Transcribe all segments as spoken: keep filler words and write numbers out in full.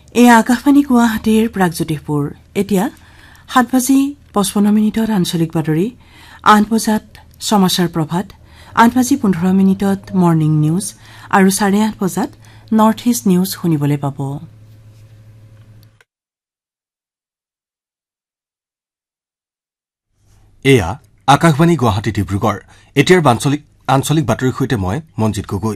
এয়া আকাশবাণী গুৱাহাটীৰ প্ৰাগজ্যোতিষপুৰ এতিয়া সাত বাজি পঁচপন্ন মিনিটত আঞ্চলিক বাতৰি আঠ বজাত সমাচাৰ প্ৰভাত আঠ বাজি পোন্ধৰ মিনিটত মৰ্ণিং নিউজ আৰু চাৰে আঠ বজাত নৰ্থ ইষ্ট নিউজ শুনিবলৈ পাব। এয়া আকাশবাণী গুৱাহাটী ডিব্ৰুগড় এতিয়াৰ আঞ্চলিক আঞ্চলিক বাতৰিৰ সৈতে মই মনজিত গগৈ।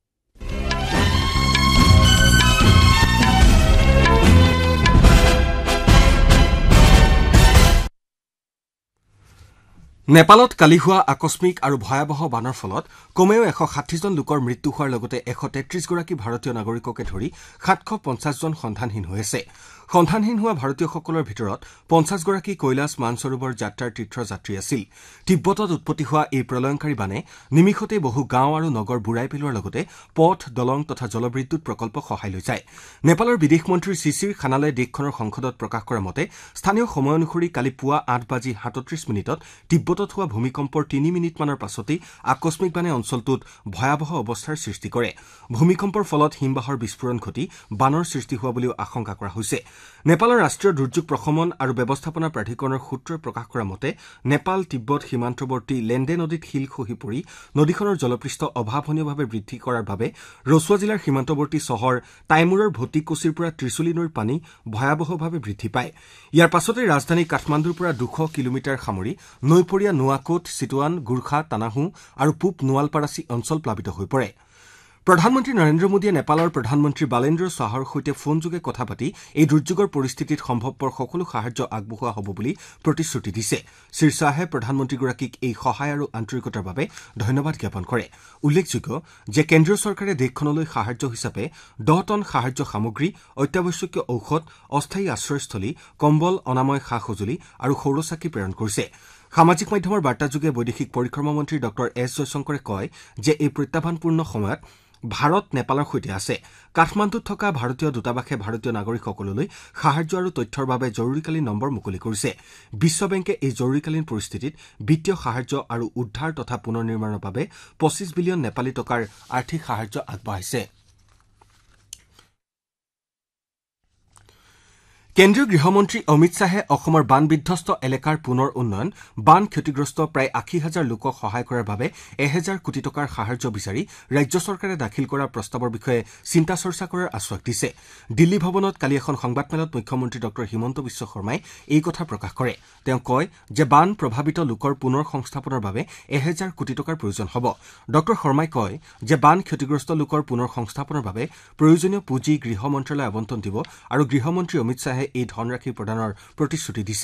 নেপালত কালি হোৱা আকস্মিক আৰু ভয়াৱহ বানৰ ফলত কমেও এশ ষাঠিজন লোকৰ মৃত্যু হোৱাৰ লগতে এশ তেত্ৰিশ গৰাকী ভাৰতীয় নাগৰিককে ধৰি সাতশ পঞ্চাছজন সন্ধানহীন হৈ আছে। সন্ধানহীন হোৱা ভাৰতীয়সকলৰ ভিতৰত পঞ্চাছগৰাকী কৈলাশ মানসৰোবৰ যাত্ৰাৰ তীৰ্থযাত্ৰী আছিল। তিব্বতত উৎপত্তি হোৱা এই প্ৰলয়ংকাৰী বানে নিমিষতে বহু গাঁও আৰু নগৰ বুৰাই পেলোৱাৰ লগতে পথ দলং তথা জলবিদ্যুৎ প্ৰকল্প সহায় লৈ যায়। নেপালৰ বিদেশ মন্ত্ৰী শিশিৰ খানালে দেশখনৰ সংসদত প্ৰকাশ কৰা মতে স্থানীয় সময় অনুসৰি কালি পুৱা আঠ বাজি সাতত্ৰিশ মিনিটত তিব্বতত হোৱা ভূমিকম্পৰ তিনি মিনিটমানৰ পাছতেই আকস্মিক বানে অঞ্চলটোত ভয়াৱহ অৱস্থাৰ সৃষ্টি কৰে। ভূমিকম্পৰ ফলত হিমবাহৰ বিস্ফোৰণ ঘটি বানৰ সৃষ্টি হোৱা বুলিও আশংকা কৰা হৈছে। নেপালৰ ৰাষ্ট্ৰীয় দুৰ্যোগ প্ৰশমন আৰু ব্যৱস্থাপনা প্ৰাধিকৰণৰ সূত্ৰই প্ৰকাশ কৰা মতে নেপাল তিব্বত সীমান্তৱৰ্তী লেণ্ডে নদীত শিল খহি পৰি নদীখনৰ জলপৃষ্ঠ অভাৱনীয়ভাৱে বৃদ্ধি কৰাৰ বাবে ৰচুৱা জিলাৰ সীমান্তৱৰ্তী চহৰ টাইমুৰৰ ভটিকুছিৰ পৰা ত্ৰিচুলী নৈৰ পানী ভয়াৱহভাৱে বৃদ্ধি পায়। ইয়াৰ পাছতে ৰাজধানী কাঠমাণ্ডুৰ পৰা দুশ কিলোমিটাৰ সামৰি নৈপৰীয়া নোৱাকোট চিটুৱান গুৰ্খা তানাহু আৰু পূব নোৱালপাৰাচি অঞ্চল প্লাবিত হৈ পৰে। প্ৰধানমন্ত্ৰী নৰেন্দ্ৰ মোদীয়ে নেপালৰ প্ৰধানমন্ত্ৰী বালেন্দ্ৰ শ্বাহৰ সৈতে ফোনযোগে কথা পাতি এই দুৰ্যোগৰ পৰিস্থিতিত সম্ভৱপৰ সকলো সাহায্য আগবঢ়োৱা হ'ব বুলি প্ৰতিশ্ৰুতি দিছে। শ্ৰীশ্বাহে প্ৰধানমন্ত্ৰীগৰাকীক এই সহায় আৰু আন্তৰিকতাৰ বাবে ধন্যবাদ জ্ঞাপন কৰে। উল্লেখযোগ্য যে কেন্দ্ৰীয় চৰকাৰে দেশখনলৈ সাহায্য হিচাপে দহ টন সাহায্য সামগ্ৰী, অত্যাৱশ্যকীয় ঔষধ, অস্থায়ী আশ্ৰয়স্থলী, কম্বল, অনাময় সা সঁজুলি আৰু সৌৰচাকি প্ৰেৰণ কৰিছে। সামাজিক মাধ্যমৰ বাৰ্তাযোগে বৈদেশিক পৰিক্ৰমা মন্ত্ৰী ড এছ জয়শংকৰে কয় যে এই প্ৰত্যাহ্বানপূৰ্ণ সময়ত ভাৰত নেপালৰ সৈতে আছে। কাঠমাণ্ডুত থকা ভাৰতীয় দূতাবাসে ভাৰতীয় নাগৰিকসকললৈ সাহায্য আৰু তথ্যৰ বাবে জৰুৰীকালীন নম্বৰ মুকলি কৰিছে। বিশ্ব বেংকে এই জৰুৰীকালীন পৰিস্থিতিত বিত্তীয় সাহায্য আৰু উদ্ধাৰ তথা পুনৰ নিৰ্মাণৰ বাবে পঁচিছ বিলিয়ন নেপালী টকাৰ আৰ্থিক সাহায্য আগবঢ়াইছে। কেন্দ্ৰীয় গৃহমন্ত্ৰী অমিত শ্বাহে অসমৰ বান বিধ্বস্ত এলেকাৰ পুনৰ উন্নয়ন, বান ক্ষতিগ্ৰস্ত প্ৰায় আশী হাজাৰ লোকক সহায় কৰাৰ বাবে এহেজাৰ কোটি টকাৰ সাহায্য বিচাৰি ৰাজ্য চৰকাৰে দাখিল কৰা প্ৰস্তাৱৰ বিষয়ে চিন্তা চৰ্চা কৰাৰ আশ্বাস দিছে। দিল্লী ভৱনত কালি এখন সংবাদমেলত মুখ্যমন্ত্ৰী ড হিমন্ত বিশ্ব শৰ্মাই এই কথা প্ৰকাশ কৰে। তেওঁ কয় যে বান প্ৰভাৱিত লোকৰ পুনৰ সংস্থাপনৰ বাবে এহেজাৰ কোটি টকাৰ প্ৰয়োজন হ'ব। ড শৰ্মাই কয় যে বান ক্ষতিগ্ৰস্ত লোকৰ পুনৰ সংস্থাপনৰ বাবে প্ৰয়োজনীয় পুঁজি গৃহ মন্ত্ৰালয়ে আবণ্টন দিব আৰু গৃহমন্ত্ৰী অমিত শ্বাহে এই ধনৰাশি প্ৰদানৰ প্ৰতিশ্ৰুতি দিছে।